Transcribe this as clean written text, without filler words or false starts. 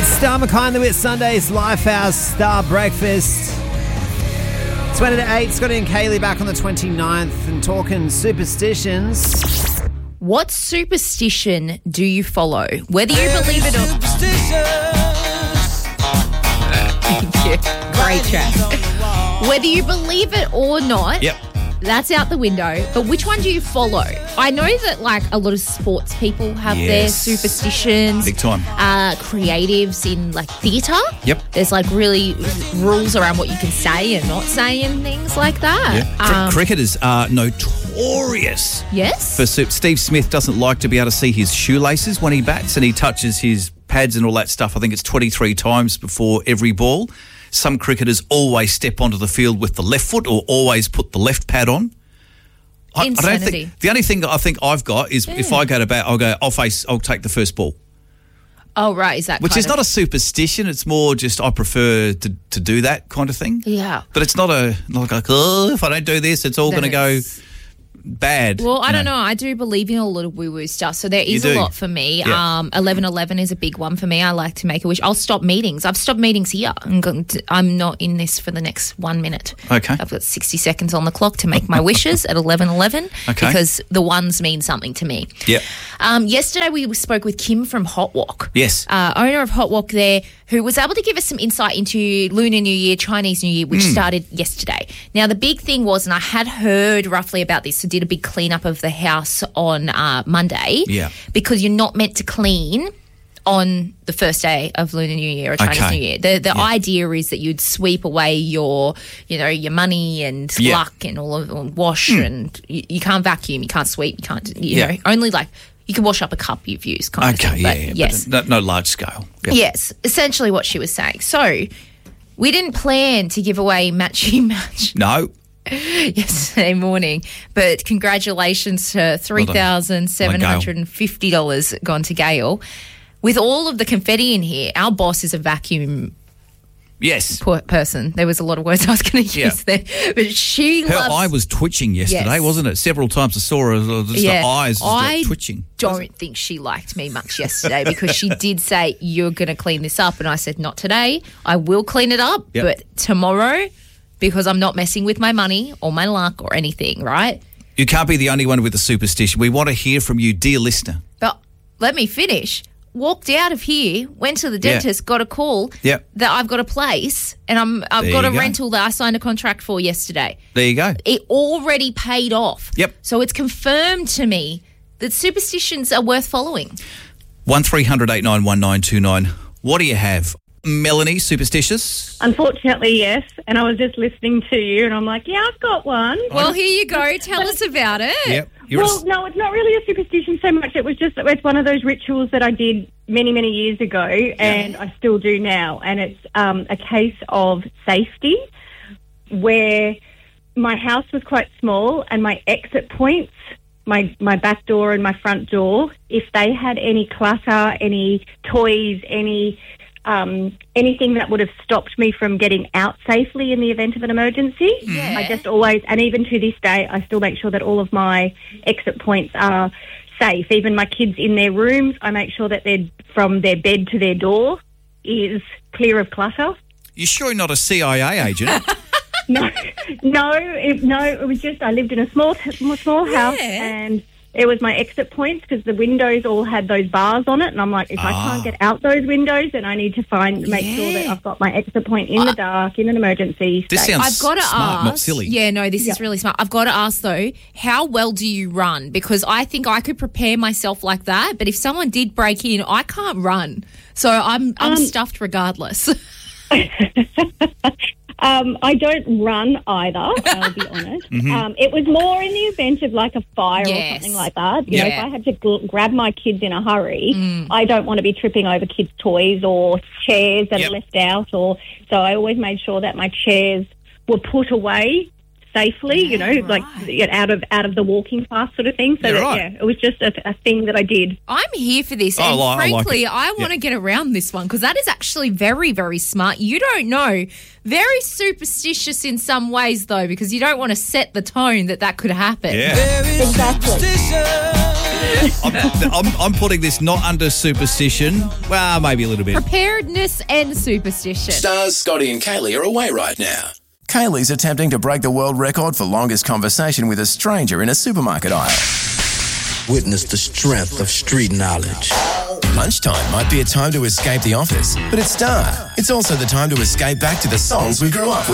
It's Star McKay with Sunday's Lifehouse Star Breakfast. 20 to 8, Scotty and Kaylee back on the 29th and talking superstitions. What superstition do you follow? Whether you believe it or yeah, great track. Whether you believe it or not, Yep. that's out the window. But which one do you follow? I know that like a lot of sports people have their Yes. superstitions. Big time. Creatives in like theatre. Yep. There's like really rules around what you can say and not say and things like that. Yeah. Cricketers are notorious. Yes. For Steve Smith doesn't like to be able to see his shoelaces when he bats, and he touches his pads and all that stuff. I think it's 23 times before every ball. Some cricketers always step onto the field with the left foot or always put the left pad on. I don't Insanity. think the only thing that I think I've got is if I go to bat, I'll take the first ball. Oh, right. Is that Which kind is of- not a superstition. It's more just I prefer to do that kind of thing. Yeah. But it's not like, oh, if I don't do this, it's all going to go bad. Well, I you don't know. I do believe in a lot of woo-woo stuff, so there is You a do? lot for me. Yeah. 11:11 is a big one for me. I like to make a wish. I'll stop meetings. I've stopped meetings here. I'm not in this for the next 1 minute. Okay. I've got 60 seconds on the clock to make my wishes at 11:11 Okay. because the ones mean something to me. Yep. Yesterday we spoke with Kim from Hot Wok. Yes. Owner of Hot Wok there, who was able to give us some insight into Lunar New Year, Chinese New Year, which started yesterday. Now, the big thing was, and I had heard roughly about this, so did a big cleanup of the house on Monday. Yeah. Because you're not meant to clean on the first day of Lunar New Year or Chinese Okay. New Year. The idea is that you'd sweep away your money and Yeah. luck and all of wash and you can't vacuum, you can't sweep, you can't, Yeah. know, only like you can wash up a cup you've used kind of Okay, thing. yeah. But yes. But no large scale. Yep. Yes, essentially what she was saying. So we didn't plan to give away Matchy Match No. yesterday morning, but congratulations to $3,750 gone to Gail. With all of the confetti in here, our boss is a vacuum Yes. person. There was a lot of words I was going to use there, but she Her loves... eye was twitching yesterday, Yes. wasn't it? Several times I saw her, just the eyes just like twitching. Don't think she liked me much yesterday because she did say, you're going to clean this up. And I said, not today. I will clean it up, Yep. but tomorrow, because I'm not messing with my money or my luck or anything, right? You can't be the only one with a superstition. We want to hear from you, dear listener. But let me finish. Walked out of here, went to the dentist, got a call Yep. that I've got a place and I've There got a you go. rental that I signed a contract for yesterday. There you go. It already paid off. Yep. So it's confirmed to me that superstitions are worth following. 1300 891929. What do you have? Melanie, superstitious? Unfortunately, yes. And I was just listening to you and I'm like, yeah, I've got one. Well, here you go. Tell us about it. Yep. Well, no, it's not really a superstition so much. It was just, it's one of those rituals that I did many, many years ago and I still do now. And it's a case of safety where my house was quite small and my exit points, my back door and my front door, if they had any clutter, any toys, anything that would have stopped me from getting out safely in the event of an emergency. Yeah. I just always, and even to this day, I still make sure that all of my exit points are safe. Even my kids in their rooms, I make sure that they're from their bed to their door is clear of clutter. You sure you're not a CIA agent? No, it was just I lived in a small house and it was my exit points because the windows all had those bars on it, and I'm like, if I can't get out those windows, then I need to make sure that I've got my exit point in the dark in an emergency. This safe. sounds I've got to smart, ask. not silly. Yeah, no, this is really smart. I've got to ask though, how well do you run? Because I think I could prepare myself like that, but if someone did break in, I can't run, so I'm stuffed regardless. I don't run either, I'll be honest. It was more in the event of like a fire or something like that. You know, if I had to grab my kids in a hurry, I don't want to be tripping over kids' toys or chairs that are left out. So I always made sure that my chairs were put away safely, like out of the walking path sort of thing. So it was just a thing that I did. I'm here for this, and frankly, I want to get around this one because that is actually very, very smart. You don't know. Very superstitious in some ways, though, because you don't want to set the tone that could happen. Yeah. Exactly. I'm putting this not under superstition. Well, maybe a little bit. Preparedness and superstition. Stars, Scotty and Kaylee are away right now. Kaylee's attempting to break the world record for longest conversation with a stranger in a supermarket aisle. Witness the strength of street knowledge. Lunchtime might be a time to escape the office, but at Star, it's also the time to escape back to the songs we grew up with.